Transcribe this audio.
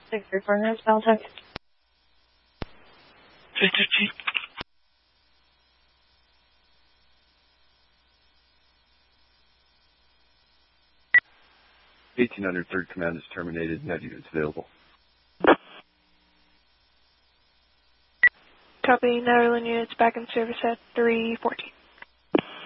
634 Valtech. Victor Chief. Third Command is terminated. Now units available. Copy. Netherland units back in service at 314.